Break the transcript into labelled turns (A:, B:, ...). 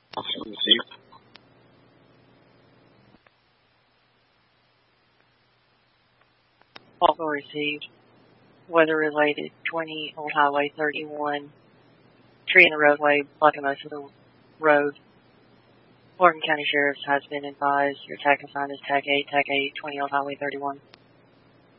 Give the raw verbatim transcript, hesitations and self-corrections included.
A: Also received.
B: Also received. Weather related, twenty Old Highway thirty-one. Tree in the roadway blocking most of the road. Morgan County Sheriff's has been advised. Your TAC assigned is TAC eight, TAC eight, twenty Old Highway thirty-one.